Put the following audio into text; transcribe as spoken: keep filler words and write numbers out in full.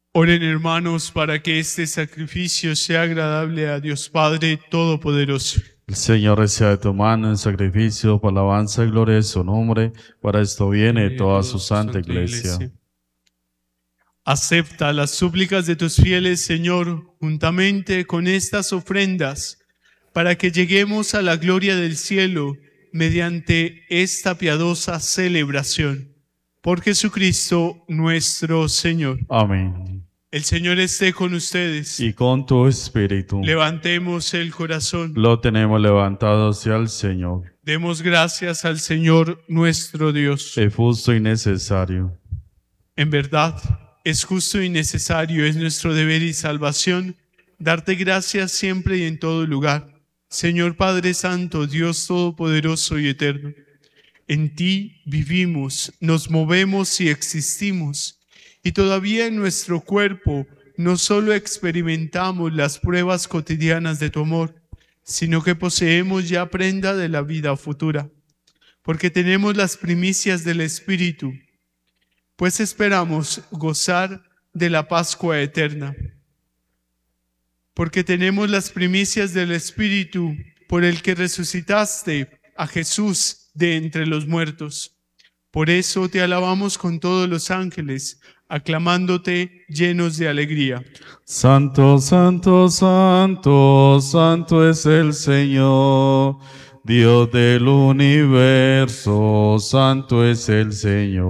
Oren, hermanos, para que este sacrificio sea agradable a Dios Padre Todopoderoso. El Señor reciba de tu mano en sacrificio por la alabanza y gloria de su nombre, para esto viene toda su santa iglesia. Acepta las súplicas de tus fieles, Señor, juntamente con estas ofrendas, para que lleguemos a la gloria del cielo mediante esta piadosa celebración. Por Jesucristo nuestro Señor. Amén. El Señor esté con ustedes. Y con tu espíritu. Levantemos el corazón. Lo tenemos levantado hacia el Señor. Demos gracias al Señor nuestro Dios. Es justo y necesario. En verdad, es justo y necesario, es nuestro deber y salvación, darte gracias siempre y en todo lugar. Señor Padre Santo, Dios Todopoderoso y Eterno, en ti vivimos, nos movemos y existimos, y todavía en nuestro cuerpo no solo experimentamos las pruebas cotidianas de tu amor, sino que poseemos ya prenda de la vida futura, porque tenemos las primicias del Espíritu, pues esperamos gozar de la Pascua eterna. Porque tenemos las primicias del Espíritu por el que resucitaste a Jesús de entre los muertos. Por eso te alabamos con todos los ángeles, aclamándote llenos de alegría. Santo, santo, santo, santo es el Señor, Dios del universo, santo es el Señor.